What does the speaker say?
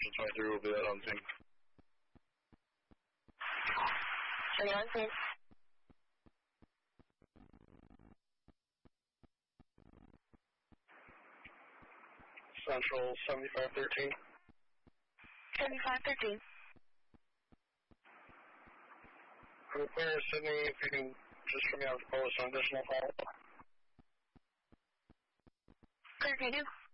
Central 23 will be out on scene. Are you on scene? Central 7513. 7513. Clear Sydney, if you can just show me out the post on additional follow-up. Clear, can you do?